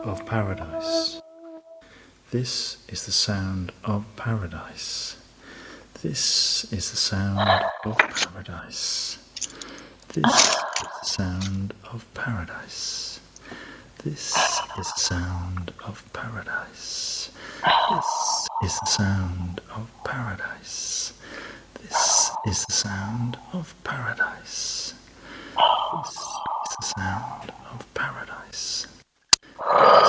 of paradise. This is the sound of paradise. This is the sound of paradise. This is the sound of paradise. This is the sound of paradise. This is the sound of paradise. This is the sound of paradise. This is the sound of paradise.